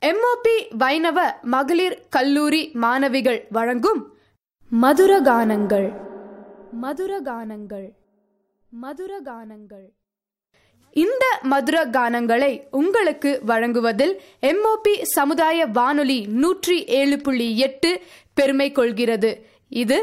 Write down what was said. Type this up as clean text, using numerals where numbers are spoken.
MOP வைணவ மகளிர் கல்லூரி மாணவிகள் வழங்கும் மதுரகானங்கள் மதுரகானங்கள் மதுரகானங்கள். இந்த மதுர கானங்களை உங்களுக்கு வழங்குவதில் எம்ஓபி சமுதாய வானொலி 107.8 பெருமை கொள்கிறது. இது